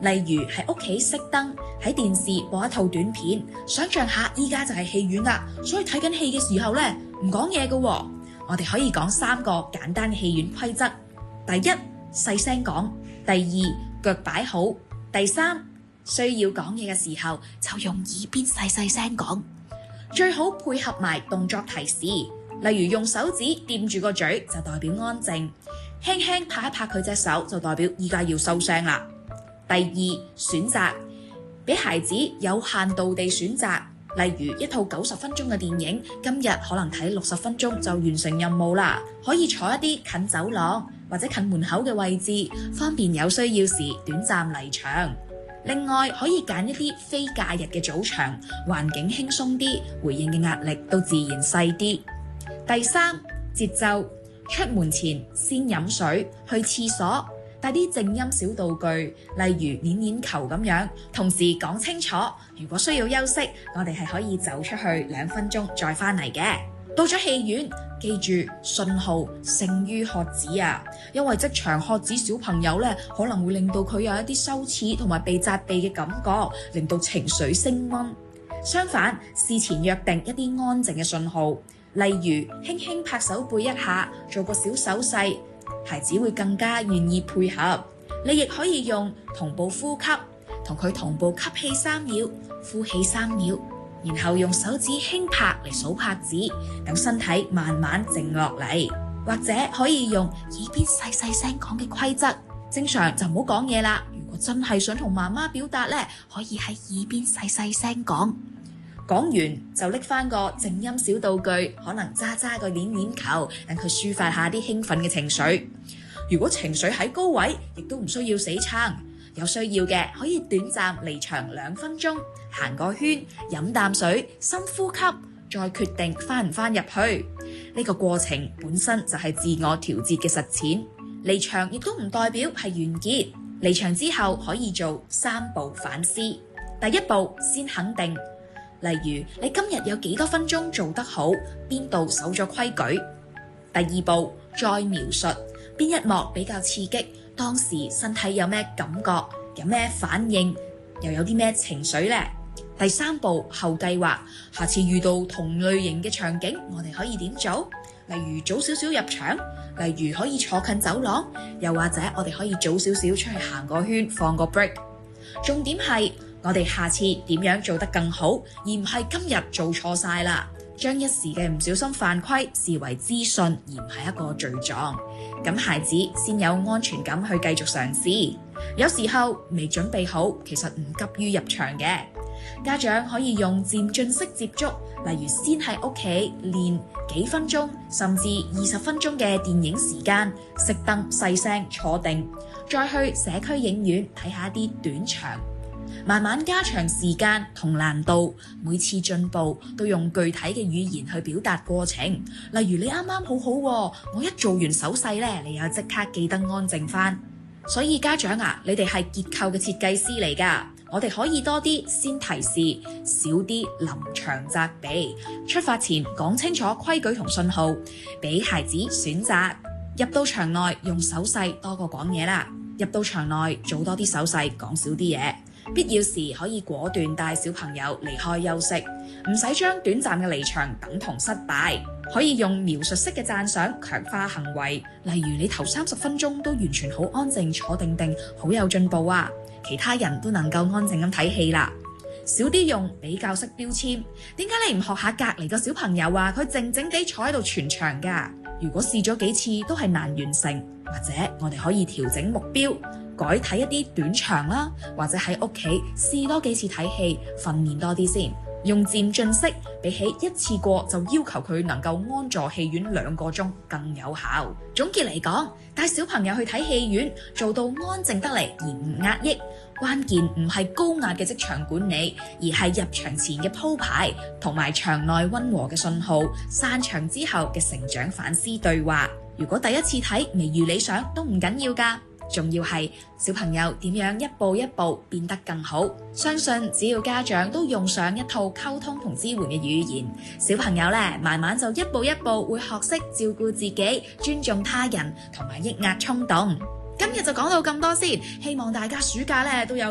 例如喺屋企熄燈，喺電視播一套短片，想像下依家就係戲院啦，所以睇緊戲嘅時候呢，唔講嘢㗎喎。我哋可以講3個簡單嘅戲院規則。第一，細聲講；第二，腳擺好；第三，需要講嘢嘅時候就用耳邊細細聲講。最好配合埋動作提示，例如用手指掂住個嘴就代表安靜，輕輕拍一拍佢隻手就代表依家要收聲啦。第二，選擇，俾孩子有限度地選擇，例如一套90分鐘嘅電影，今日可能睇60分鐘就完成任務啦，可以坐一啲近走廊或者近門口嘅位置，方便有需要時短暫離場。另外可以揀一啲非假日嘅早場，環境輕鬆啲，回應嘅壓力都自然細啲。第三，節奏，出門前先飲水，去廁所，帶啲靜音小道具，例如黏黏球咁樣，同時講清楚，如果需要休息，我哋係可以走出去2分鐘再返嚟嘅。到咗戲院，記住信號勝於喝止啊！因為即場喝止小朋友呢，可能會令到佢有一啲羞恥同埋被責備嘅感覺，令到情緒升溫。相反，事前約定一啲安靜嘅信號，例如輕輕拍手背一下，做個小手勢，孩子會更加願意配合。你亦可以用同步呼吸，同佢同步吸氣3秒，呼氣3秒。然後用手指輕拍嚟數拍子，等身體慢慢靜落嚟。或者可以用耳邊細細聲講嘅規則，正常就唔好講嘢啦。如果真係想同媽媽表達呢，可以喺耳邊細細聲講。講完就拎翻個靜音小道具，可能揸個黏黏球，等佢抒發下啲興奮嘅情緒。如果情緒喺高位，亦都唔需要死撐。有需要嘅可以短暫離場2分鐘，行個圈，飲啖水，深呼吸，再決定返唔返入去。呢個過程本身就係自我調節嘅實踐。離場亦都唔代表係完結。離場之後可以做3步反思。第一步，先肯定，例如你今日有幾多分鐘做得好，邊度守咗規矩。第二步，再描述邊一幕比較刺激，當時身體有咩感覺，有咩反應，又有啲咩情緒呢？第三步，後計劃，下次遇到同類型嘅場景，我哋可以點做？例如早少少入場，例如可以坐近走廊，又或者我哋可以早少少出去行個圈，放個 break。重點係我哋下次點樣做得更好，而唔係今日做錯晒啦。將一時嘅唔小心犯規視為資訊，而唔係一個罪狀，咁孩子先有安全感去繼續嘗試。有時候未準備好，其實唔急於入場嘅。家長可以用漸進式接觸，例如先喺屋企練幾分鐘，甚至20分鐘嘅電影時間，熄燈細聲坐定，再去社區影院睇下一啲短場。慢慢加長時間同難度，每次進步都用具體嘅語言去表達過程。例如你啱啱好好喎，我一做完手勢呢，你又即刻記得安靜返。所以家長啊，你哋係結構嘅設計師嚟㗎，我哋可以多啲先提示，少啲臨場責備。出發前講清楚規矩同信號，俾孩子選擇。入到場內用手勢多過講嘢啦，入到場內做多啲手勢，講少啲嘢。必要時可以果斷帶小朋友離開休息，唔使將短暫嘅離場等同失敗。可以用描述式嘅讚賞強化行為，例如你頭30分鐘都完全好安靜坐定定，好有進步啊！其他人都能夠安靜咁睇戲啦。少啲用比較式標籤，點解你唔學下隔離個小朋友啊？佢靜靜地坐喺度全場㗎。如果試咗幾次都係難完成，或者我哋可以調整目標，改睇一啲短場啦，或者喺屋企試多幾次睇戲，訓練多啲先。用漸進式比起一次過就要求佢能夠安坐戲院2個鐘更有效。總結嚟講，帶小朋友去睇戲院，做到安靜得嚟而唔壓抑。關鍵唔係高壓嘅職場管理，而係入場前嘅鋪排，同埋場內溫和嘅信號，散場之後嘅成長反思對話。如果第一次睇未如理想都唔緊要㗎，重要係小朋友點樣一步一步變得更好。相信只要家長都用上一套溝通同支援嘅語言，小朋友咧慢慢就一步一步會學識照顧自己、尊重他人同埋抑壓衝動。今日就講到咁多先，希望大家暑假咧都有